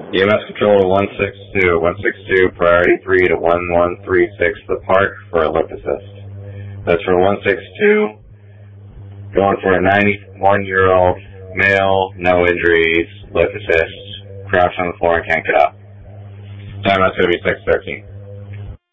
EMS control to 162. 162, priority 3 to 1136, the park for a lip assist. That's for 162, going for a 91-year-old male, no injuries, lip assist, crouched on the floor and can't get up. Time that's going to be 6:13.